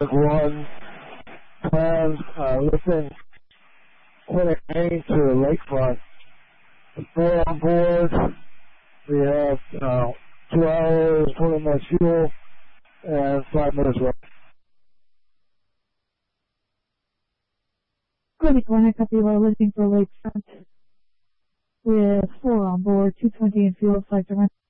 one plans lifting Clinic Main to the lakefront. 4 on board. We have 2 hours, 20 minutes fuel, and 5 minutes rest. Clinic 1, a copy. We're lifting for lakefront with 4 on board, 220 in fuel, 5 to run.